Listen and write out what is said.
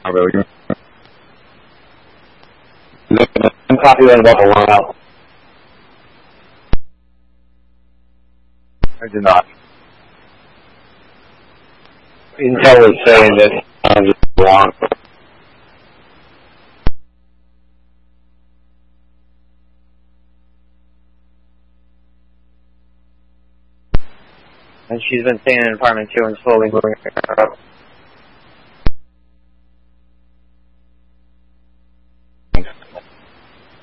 Not really. Copy that about a while. I did not. Intel was saying that I was wrong. And she's been staying in apartment 2 and slowly moving her up.